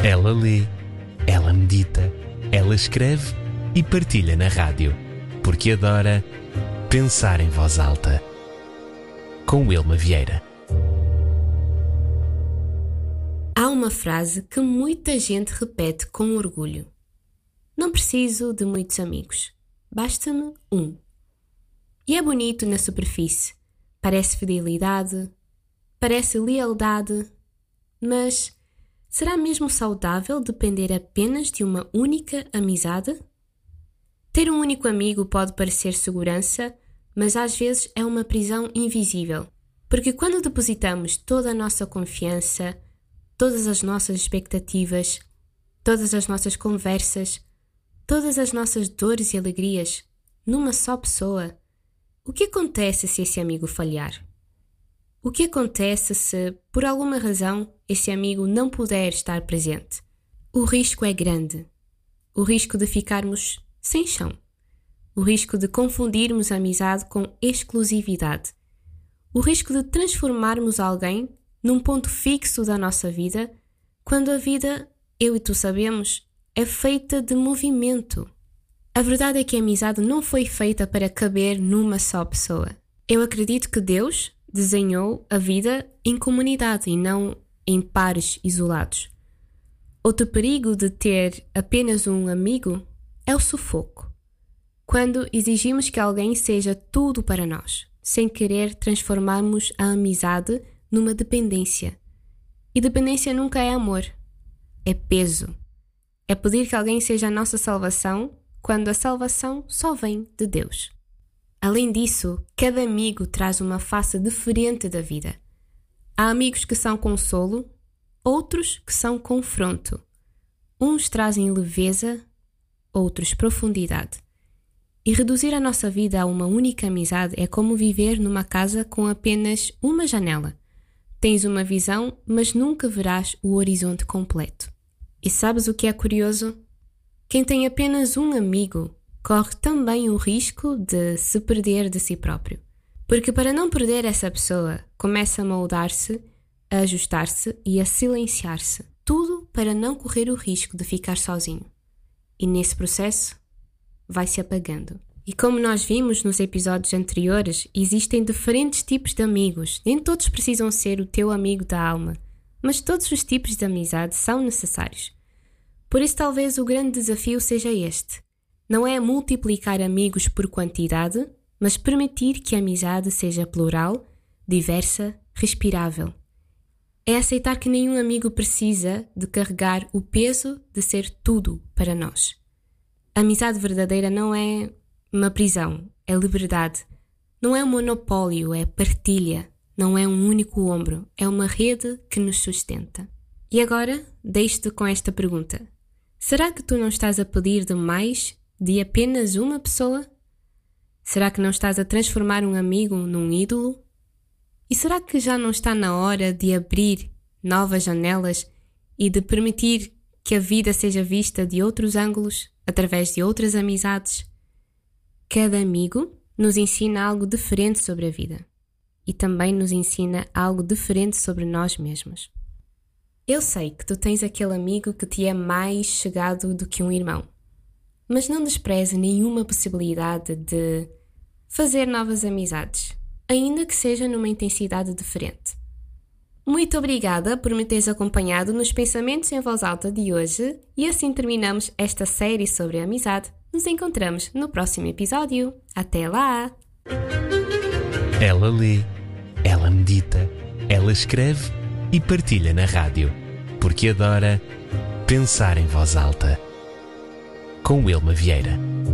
Ela lê, ela medita, ela escreve e partilha na rádio, porque adora pensar em voz alta. Com Wilma Vieira. Há uma frase que muita gente repete com orgulho. Não preciso de muitos amigos. Basta-me um. E é bonito na superfície. Parece fidelidade, parece lealdade, mas será mesmo saudável depender apenas de uma única amizade? Ter um único amigo pode parecer segurança, mas às vezes é uma prisão invisível. Porque quando depositamos toda a nossa confiança, todas as nossas expectativas, todas as nossas conversas, todas as nossas dores e alegrias numa só pessoa, o que acontece se esse amigo falhar? O que acontece se, por alguma razão, esse amigo não puder estar presente? O risco é grande. O risco de ficarmos sem chão. O risco de confundirmos a amizade com exclusividade. O risco de transformarmos alguém num ponto fixo da nossa vida, quando a vida, eu e tu sabemos, é feita de movimento. A verdade é que a amizade não foi feita para caber numa só pessoa. Eu acredito que Deus desenhou a vida em comunidade e não em pares isolados. Outro perigo de ter apenas um amigo é o sufoco. Quando exigimos que alguém seja tudo para nós, sem querer transformarmos a amizade numa dependência. E dependência nunca é amor, é peso. É pedir que alguém seja a nossa salvação, quando a salvação só vem de Deus. Além disso, cada amigo traz uma face diferente da vida. Há amigos que são consolo, outros que são confronto. Uns trazem leveza, outros profundidade. E reduzir a nossa vida a uma única amizade é como viver numa casa com apenas uma janela. Tens uma visão, mas nunca verás o horizonte completo. E sabes o que é curioso? Quem tem apenas um amigo corre também o risco de se perder de si próprio. Porque para não perder essa pessoa, começa a moldar-se, a ajustar-se e a silenciar-se. Tudo para não correr o risco de ficar sozinho. E nesse processo, vai se apagando. E como nós vimos nos episódios anteriores, existem diferentes tipos de amigos. Nem todos precisam ser o teu amigo da alma, mas todos os tipos de amizade são necessários. Por isso talvez o grande desafio seja este. Não é multiplicar amigos por quantidade, mas permitir que a amizade seja plural, diversa, respirável. É aceitar que nenhum amigo precisa de carregar o peso de ser tudo para nós. A amizade verdadeira não é uma prisão, é liberdade. Não é um monopólio, é partilha. Não é um único ombro, é uma rede que nos sustenta. E agora, deixo-te com esta pergunta. Será que tu não estás a pedir demais de apenas uma pessoa? Será que não estás a transformar um amigo num ídolo? E será que já não está na hora de abrir novas janelas e de permitir que a vida seja vista de outros ângulos, através de outras amizades? Cada amigo nos ensina algo diferente sobre a vida e também nos ensina algo diferente sobre nós mesmos. Eu sei que tu tens aquele amigo que te é mais chegado do que um irmão, mas não despreze nenhuma possibilidade de fazer novas amizades, ainda que seja numa intensidade diferente. Muito obrigada por me teres acompanhado nos Pensamentos em Voz Alta de hoje e assim terminamos esta série sobre a amizade. Nos encontramos no próximo episódio. Até lá! Ela lê, ela medita, ela escreve e partilha na rádio, porque adora pensar em voz alta. Com Wilma Vieira.